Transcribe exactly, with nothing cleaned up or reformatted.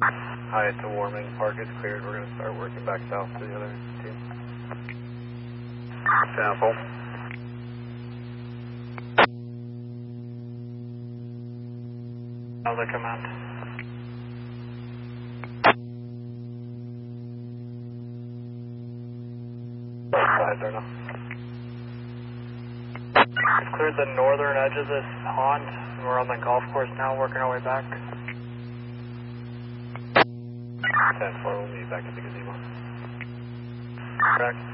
Hi, it's a warming. Park is cleared. We're going to start working back south to the other team. Sample. Other command. Side there now. We've cleared the northern edge of this pond. We're on the golf course now, working our way back. ten four, we'll meet back at the gazebo. Correct.